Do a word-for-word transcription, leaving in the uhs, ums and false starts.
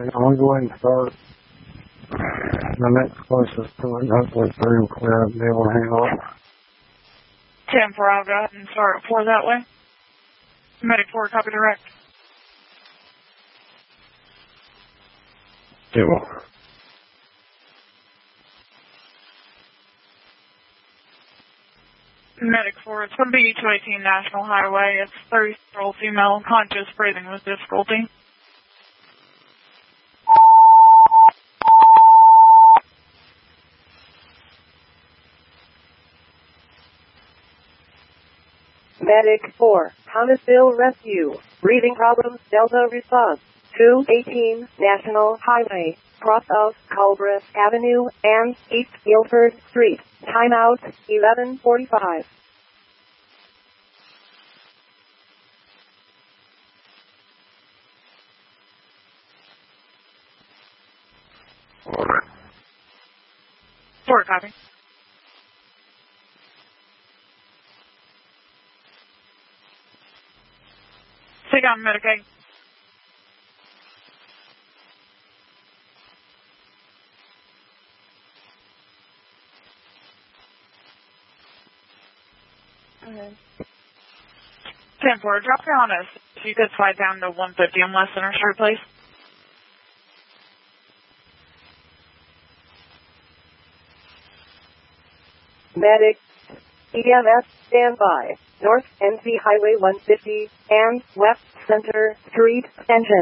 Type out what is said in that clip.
Okay, I'll go ahead and start. The next closest to it, hopefully three will clear up and be able to handle it. ten four, I'll go ahead and start at four that way. Medic four, copy direct. It will. Medic four, it's going to be two eighteen National Highway. It's thirty-year-old female, conscious, breathing with difficulty. Medic four, Huntsville Rescue. Breathing problems, Delta response. two eighteen National Highway. Cross of Culbreth Avenue and East Guilford Street. Timeout, eleven forty-five. Four, copy. Take on medic eight. Okay. ten four, drop your on us. If you could slide down to one fifty on West Center Street, please. Medic E M S standby. North N C Highway one fifty and West Center Street engine.